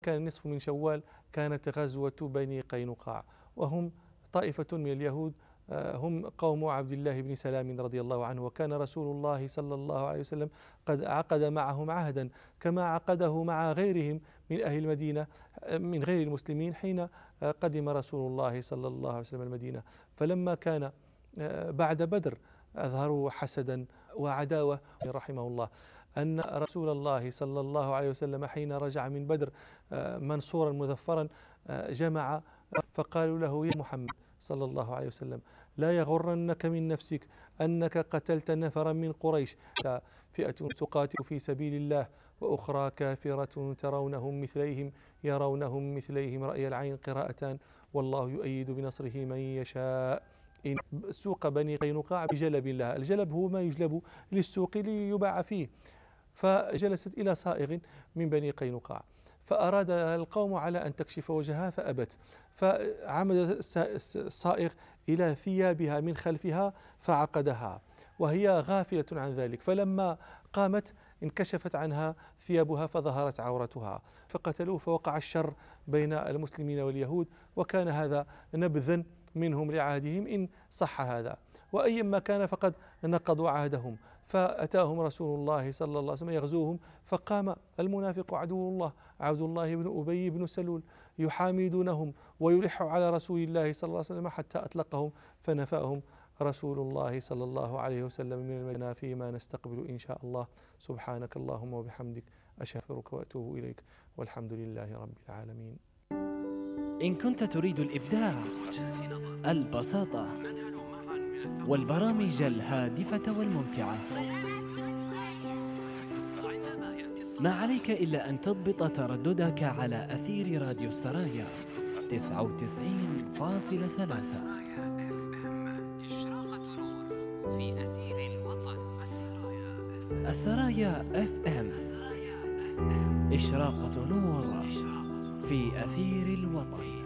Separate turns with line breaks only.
كان نصف من شوال كانت غزوة بني قينقاع، وهم طائفة من اليهود، هم قوم عبد الله بن سلام رضي الله عنه. وكان رسول الله صلى الله عليه وسلم قد عقد معهم عهدا كما عقده مع غيرهم من أهل المدينة من غير المسلمين حين قدم رسول الله صلى الله عليه وسلم المدينة. فلما كان بعد بدر أظهروا حسدا وعداوة. رحمه الله أن رسول الله صلى الله عليه وسلم حين رجع من بدر منصورا مظفرا جمع فقالوا له: يا محمد صلى الله عليه وسلم، لا يغرنك من نفسك أنك قتلت نفرا من قريش، فئة تقاتل في سبيل الله وأخرى كافرة يرونهم مثليهم رأي العين قراءتان، والله يؤيد بنصره من يشاء. إن سوق بني قينقاع بجلب الله، الجلب هو ما يجلب للسوق ليباع فيه. فجلست إلى صائغ من بني قينقاع، فأراد القوم على أن تكشف وجهها فأبت، فعمد الصائغ إلى ثيابها من خلفها فعقدها وهي غافلة عن ذلك، فلما قامت انكشفت عنها ثيابها فظهرت عورتها فقتلوه، فوقع الشر بين المسلمين واليهود، وكان هذا نبذا منهم لعهدهم إن صح هذا. وأيما كان فقد نقضوا عهدهم، فأتاهم رسول الله صلى الله عليه وسلم يغزوهم، فقام المنافق عدو الله عبد الله بن أبي بن سلول يحامدونهم ويلح على رسول الله صلى الله عليه وسلم حتى أطلقهم، فنفاهم رسول الله صلى الله عليه وسلم من المدينة فيما نستقبل إن شاء الله. سبحانك اللهم وبحمدك، أشكرك وأتوب إليك، والحمد لله رب العالمين.
إن كنت تريد الإبداع، البساطة، والبرامج الهادفة والممتعة، ما عليك إلا أن تضبط ترددك على أثير راديو السرايا 99.3. السرايا FM، إشراقة نور في أثير الوطن.